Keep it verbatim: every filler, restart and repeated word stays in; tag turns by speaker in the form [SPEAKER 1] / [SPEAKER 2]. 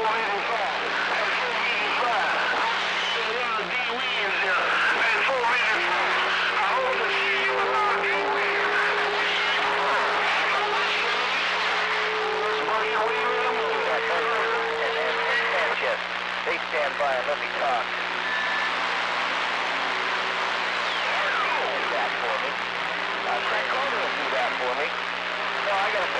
[SPEAKER 1] They stand by and let me talk. Do that for me. Uh, Frank Carter will do that for me. No, I gotta